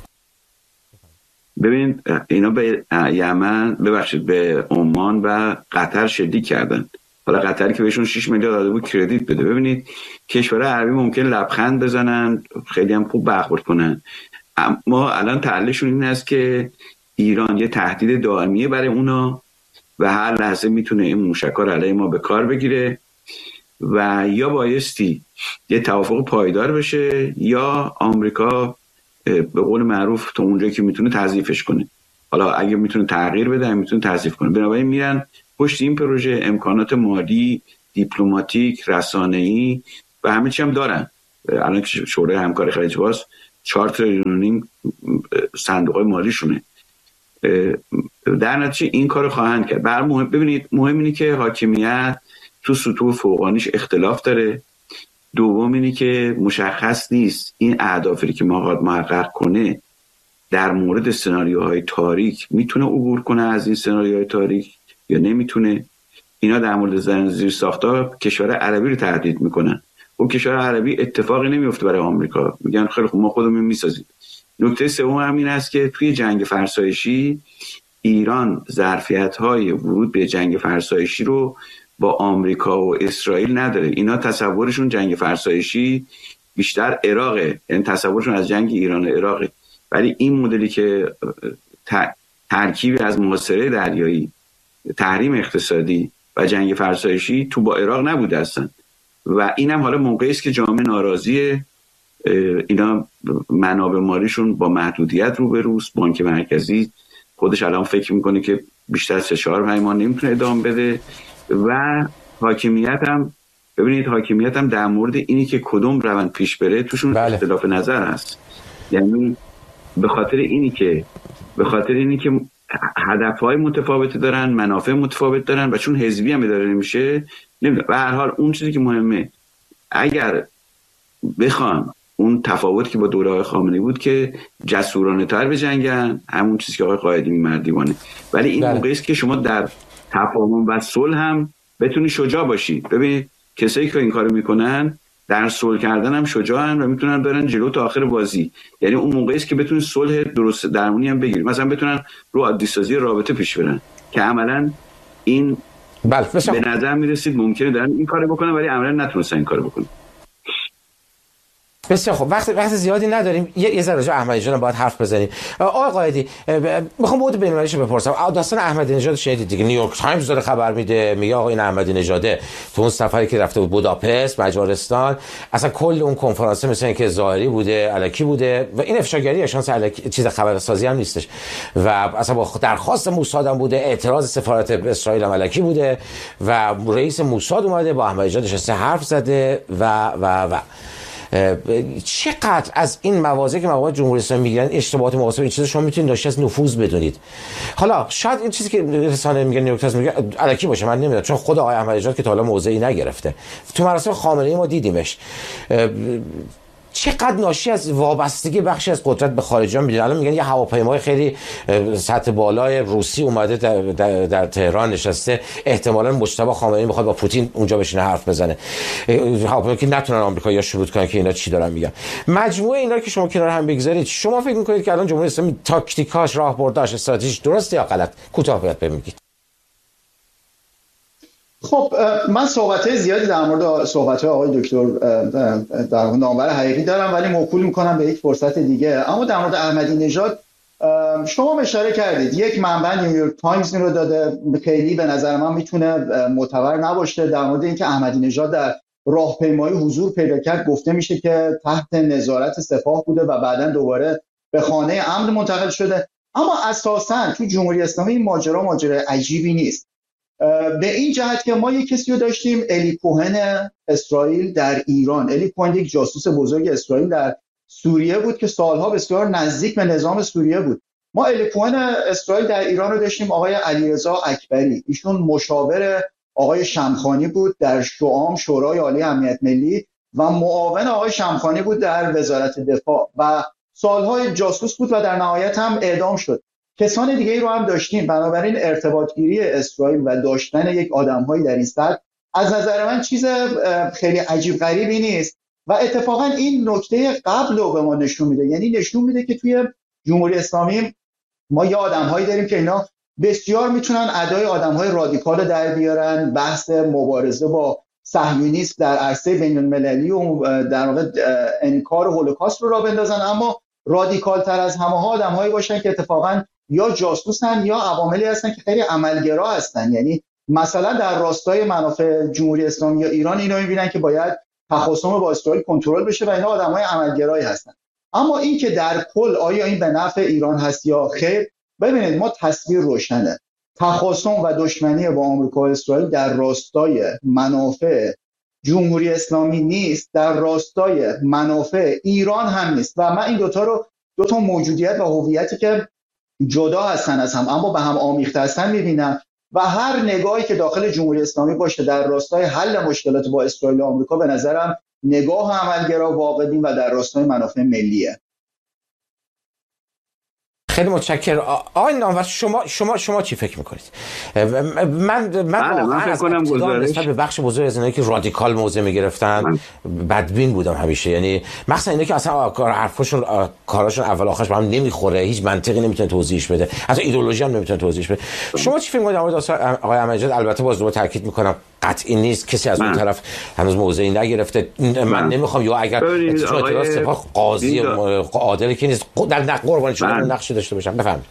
Speaker 3: ببین اینا به یمن، ببخشید به عمان و قطر شلیک کردن. حالا قطر که بهشون 6 میلیارد داده بود کردیت بده. ببینید کشورهای عربی ممکن لبخند بزنن، خیلی هم خوب برخورد کنن، اما الان تعلیشون این است که ایران یه تهدید دائمیه برای اونا و هر لحظه میتونه این موشک‌ها رو علیه ما به کار بگیره و یا بایستی یه توافق پایدار بشه یا آمریکا به قول معروف تا اونجایی که میتونه تضعیفش کنه. حالا اگه میتونه تغییر بده میتونه تضعیف کنه. بنابراین میرن پشت این پروژه امکانات مالی، دیپلماتیک، رسانه‌ای و همه چی هم دارن. الان که شورای همکاری خلیج فارس 4 تریلیون صندوق مالیشونه. در نتیجه این کارو خواهند کرد. ببینید مهم اینه که حاکمیت تو سطوح فوقانیش اختلاف داره. دوم اینه که مشخص نیست این اهدافی که محقق کنه در مورد سناریوهای تاریک میتونه عبور کنه از این سناریوهای تاریک یا نمیتونه. اینا در مورد زیرساخت‌ها کشور عربی رو تهدید میکنن. و کشور عربی اتفاقی نمیفته برای آمریکا، میگن خیلی خوب ما خودمون میسازیم. نکته سوم همین است که توی جنگ فرسایشی ایران ظرفیت‌های ورود به جنگ فرسایشی رو با آمریکا و اسرائیل نداره. اینا تصورشون جنگ فرسایشی بیشتر عراقه، یعنی تصورشون از جنگ ایران و عراقه. ولی این مدلی که ترکیبی از محاصره دریایی، تحریم اقتصادی و جنگ فرسایشی تو با عراق نبوده هستن و اینم حالا موقعی است که جامعه ناراضیه. اینا منابع مالیشون با محدودیت روبروست. بانک مرکزی خودش الان فکر میکنه که بیشتر از 4-5 ماه نمیتونه ادامه بده و حاکمیت هم، ببینید حاکمیت هم در مورد اینی که کدوم روند پیش بره توشون اختلاف نظر هست. یعنی به خاطر اینی که هدفهای متفاوتی دارن، منافع متفاوت دارن و چون حزبی هم اداره نمیشه نمیدونم. به هر حال اون چیزی که مهمه اگر بخوان اون تفاوتی که با دوره‌های خامنه‌ای بود که جسورانه تر بجنگن، همون چیزی که آقای قائدی می‌مردیوانه، ولی این موقعی است که شما در تفاهم و صلح هم بتونی شجاع باشی. ببین کسایی که این کارو میکنن در صلح کردن هم شجاعن و میتونن برن جلو تا آخر بازی. یعنی اون موقعی است که بتونی صلح درست درمونی هم بگیری، مثلا بتونن رو عادی سازی رابطه پیش برن که عملاً این به نظر میرسید ممکنه دارن این کارو بکنن ولی عملاً نتونستن این کارو بکنن.
Speaker 1: بسیار خب، وقت زیادی نداریم، یه ذره راجع احمدی نژاد باید حرف بزنیم. آقای قائدی میخوام بود بین‌المللیش بپرسم، داستان احمدی نژاد شنیدید دیگه، نیویورک تایمز داره خبر میده، میگه آقا این احمدی نژاد تو اون سفری که رفته بود بوداپست مجارستان، اصلا کل اون کنفرانس مثلا اینکه ظاهری بوده، الکی بوده و این افشاگری شانس الکی چیز خبرسازی هم نیستش و اصلا با درخواست موساد هم بوده، اعتراض سفارت اسرائیل هم الکی بوده و رئیس موساد اومده با احمدی نژاد نشسته حرف زده و چقدر از این مواضع که مواد جمهوری اسلامی میگن اشتباهات مقایسه این چیزا شما میتونید ناشی از نفوذ بدونید؟ حالا شاید این چیزی که رسانه میگن نیویورک تایمز میگه الکی باشه، من نمیدونم، چون خود آقای احمدی نژاد که تا حالا موضعی نگرفته، تو مراسم خامنه‌ای ما دیدیمش. چقدر ناشی از وابستگی بخشی از قدرت به خارجیان میدونید؟ الان میگن یه هواپیمای خیلی سطح بالای روسی اومده در تهران نشسته، احتمالاً مجتبی خامنه‌ای میخواد با پوتین اونجا بشینه حرف بزنه، هواپیما که نتونن آمریکایی‌ها شروط کنن که اینا چی دارن میگن. مجموعه اینا که شما کنار هم بگذارید، شما فکر میکنید که الان جمهوری اسلامی تاکتیکاش، راهبرداش، استراتژیش درسته یا غلط؟ کوتاه باید بگید.
Speaker 2: خب من صحبت‌های زیادی در مورد صحبت‌های آقای دکتر در مورد نامور حقیقی دارم ولی موکول میکنم به یک فرصت دیگه. اما در مورد احمدی نژاد شما اشاره کردید، یک منبع نیویورک تایمز رو داده، خیلی به نظر من میتونه معتبر نباشه. در مورد اینکه احمدی نژاد در راهپیمایی حضور پیدا کرد گفته میشه که تحت نظارت سپاه بوده و بعداً دوباره به خانه امن منتقل شده. اما اساساً تو جمهوری اسلامی این ماجرا عجیبی نیست، به این جهت که ما یک کسی رو داشتیم، الی کوهن اسرائیل در ایران. الی کوهن یک جاسوس بزرگ اسرائیل در سوریه بود که سالها بسیار نزدیک به نظام سوریه بود. ما الی کوهن اسرائیل در ایران رو داشتیم، آقای علیرضا اکبری، ایشون مشاور آقای شمخانی بود در شوام، شورای عالی امنیت ملی، و معاون آقای شمخانی بود در وزارت دفاع و سالهای جاسوس بود و در نهایت هم اعدام شد. کسان دیگه ای رو هم داشتیم. بنابراین ارتباطگیری اسرائیل و داشتن یک آدم‌هایی در این سطح از نظر من چیز خیلی عجیب غریبی نیست و اتفاقا این نکته قبل رو به ما نشون میده، یعنی نشون میده که توی جمهوری اسلامی ما یه آدم‌هایی داریم که اینا بسیار میتونن ادای آدم‌های رادیکال در بیارن، بحث مبارزه با صهیونیسم در عرصه بین‌المللی و در واقع انکار هولوکاست رو راه بندازن، اما رادیکال تر از همه ها آدم‌هایی باشن که اتفاقا یا جاسوسن یا عواملی هستن که خیلی عملگرا هستن. یعنی مثلا در راستای منافع جمهوری اسلامی یا ایران اینو می‌بینن که باید تخاصم با اسرائیل کنترل بشه و اینا آدم‌های عملگرایی هستن. اما این که در کل آیا این به نفع ایران هست یا خیر، ببینید ما تصویر روشنه. تخاصم و دشمنی با آمریکا و اسرائیل در راستای منافع جمهوری اسلامی نیست، در راستای منافع ایران هم نیست و من این دو تا موجودیت و هویتی که جدا هستن از هم اما به هم آمیخته هستن می‌بینم و هر نگاهی که داخل جمهوری اسلامی باشه در راستای حل مشکلات با اسرائیل و آمریکا به نظرم نگاه عملگرا، واقع‌بین و در راستای منافع ملیه.
Speaker 1: خیلی متشکرم. آقای نامور، شما چی فکر میکنید؟ من
Speaker 3: فکر کنم گزارش
Speaker 1: به بخش بزرگ از اینایی که رادیکال موضع میگرفتن بدبین بودم همیشه، یعنی مثلا اینا که اصلا حرفشون کاراشون اول آخرش با هم نمیخوره، هیچ منطقی نمیتونه توضیحش بده، حتی ایدئولوژی هم نمیتونه توضیحش بده. شما چی فکر میکنید در مورد آقای احمدی نژاد؟ البته باز دوباره تاکید میکنم قطعی نیست، کسی از اون طرف هنوز موضعی نگرفته. من نمیخوام یا اگر اعتراض سپاه قاضی عادلی که نیست در قربانی شدن نقشی داشته باشم. بفهمید.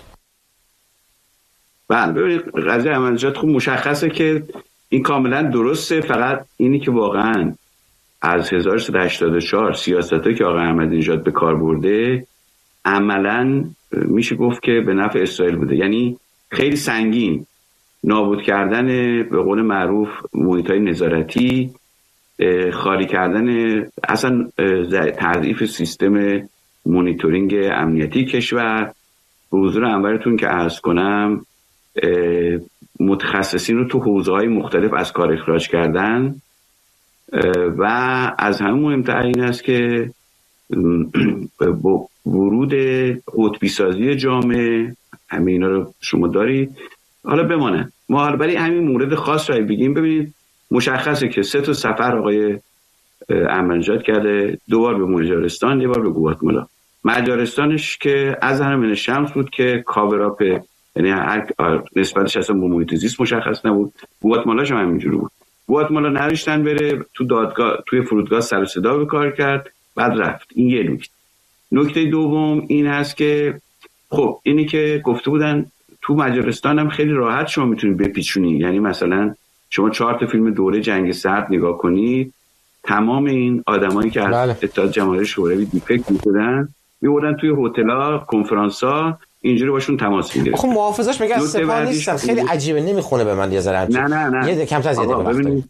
Speaker 3: بله، ببینید قضیه احمدی نژاد خوب مشخصه که این کاملا درسته، فقط اینی که واقعا از 1384 سیاستایی که آقای احمدی نژاد به کار برده عملا میشه گفت که به نفع اسرائیل بوده. یعنی خیلی سنگین نابود کردن به قول معروف محیط‌های نظارتی، خالی کردن اصلا تضعیف سیستم مونیتورینگ امنیتی کشور به حضور انورتون که عرض کنم متخصصین رو تو حوزه‌های مختلف از کار اخراج کردن و از همه مهمتر این است که با ورود قطبی سازی جامعه، همه اینا رو شما دارید. حالا بمانه ما حالا برای همین مورد خاص رو بگیم. ببینید مشخصه که 3 سفر آقای احمدی‌نژاد کرده، 2 بار به مجارستان، 1 بار به گواتمالا. مجارستانش که از من شمس بود که کاوراپ، یعنی نسبتش اصلا با محیط زیست مشخص نبود. گواتمالاش هم همینجوری بود. گواتمالا نوشتن بره تو دادگاه، توی فرودگاه سر و صدا به کار کرد، بعد رفت. این یه نکته. نکته دوم این هست که خب اینی که گفته بودن تو مجارستان هم خیلی راحت شما میتونید بپیچونی، یعنی مثلا شما 4 فیلم دوره جنگ سرد نگاه کنید، تمام این آدمایی که از اتحاد جماهیر شوروی دیفکت می‌شدن میوردن توی هتل‌ها، کنفرانس‌ها، اینجوری باشون تماس می‌گرفتن.
Speaker 1: خب محافظاش میگه سپاه نیستن، خیلی عجیبه، نمیخونه به من یه ذره.
Speaker 3: نه
Speaker 1: یه کم از یه دقیقه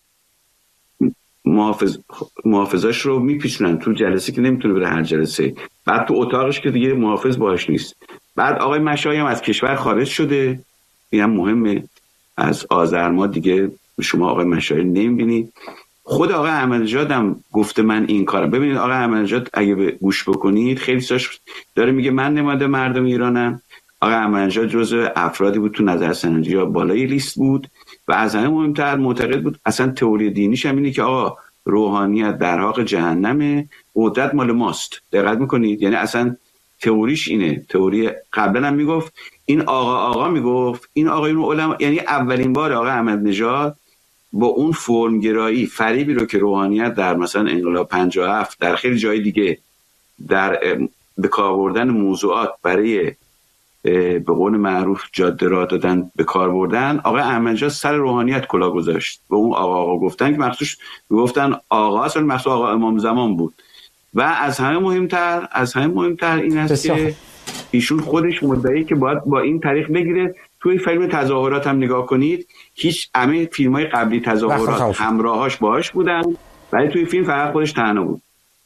Speaker 3: محافظاش رو میپیچونن تو جلسه که نمیتونه بره هر جلسه، بعد تو اتاقش که دیگه محافظ باهاش نیست. بعد آقای مشایی هم از کشور خارج شده، اینم مهمه، از آذر ماه دیگه شما آقای مشایی نمیبینید. خود آقای احمدی‌نژاد هم گفته من این کارم. ببینید آقای احمدی‌نژاد اگه گوش بکنید خیلی ساش داره میگه من نماینده مردم ایرانم. آقای احمدی‌نژاد جزو افرادی بود تو نظرسنجی یا بالای لیست بود و از همه مهمتر معتقد بود اصلا تئوری دینیش هم اینه که آقا روحانیت در حق جهنمه، قدرت مال ماست. دقت میکنید؟ یعنی اصلا تئوریش اینه. تئوری قبلا هم میگفت این آقا میگفت این آقایون علما، یعنی اولین بار آقای احمدی‌نژاد با اون فرمگرایی فریبی رو که روحانیت در مثلا انقلاب 57 در خیلی جای دیگه در به کار بردن موضوعات برای به قول معروف جاده راه دادن به کار بردن، آقای احمدی‌نژاد سر روحانیت کلاه گذاشت. به اون آقا گفتن که مخصوص گفتن آقا اصلا مخصوص آقا امام زمان بود. و از همه مهمتر این است که ایشون خودش مدعی که باید با این تاریخ بگیره. توی فیلم تظاهرات هم نگاه کنید، هیچ همه فیلم‌های قبلی تظاهرات همراهاش باهاش بودن، ولی توی فیلم فقط خودش تنها بود.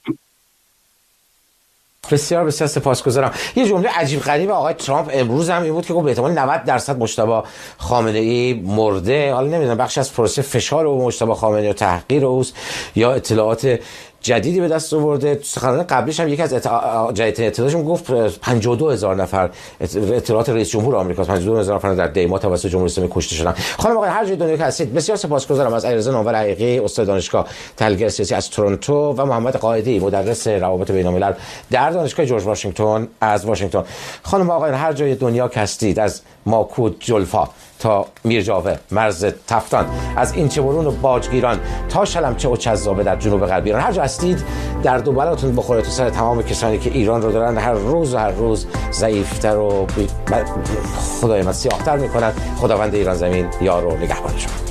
Speaker 1: بسیار سپاسگزارم. یه جمله عجیب غریب آقای ترامپ امروز هم این بود که گفت به احتمال 90% مجتبی خامنه‌ای مرده. حالا نمیدونم بخش از پروسه فشار و مجتبی خامنه‌ای و تحقیر اوست یا اطلاعات جدیدی به دست آورده. سخنرانی قبلیش هم یکی از جدیدترین اطلاعاتش گفت 52,000 نفر اطلاعات رئیس جمهور آمریکا، 52,000 نفر در دیما توسط جمهوری اسلامی کشته شدن. خانم آقای هر جای دنیا که هستید بسیار سپاسگزارم از علیرضا نامور حقیقی، استاد دانشگاه تحلیلگر سیاسی از تورنتو و محمد قائدی، مدرس روابط بین‌الملل در دانشگاه جورج واشنگتن از واشنگتن. خانم آقای هر جای دنیا که هستید، از ماکود جلفا تا میرجاوه، مرز تفتان، از این چبرون و باجگیران تا شلمچه و چذابه در جنوب غرب ایران، هر جا هستید درد و بلاتون بخوره تو سر تمام کسانی که ایران رو دارن هر روز ضعیفتر و خدای من سیاه‌تر میکنن. خداوند ایران زمین یار و نگهبان شما.